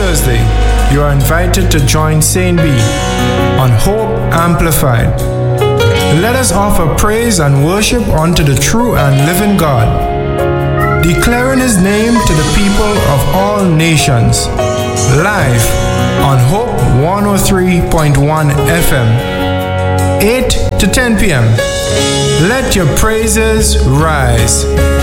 Thursday, you are invited to join Saint B on Hope Amplified. Let us offer praise and worship unto the true and living God, declaring His name to the people of all nations. Live on Hope 103.1 FM, 8 to 10 p.m. Let your praises rise.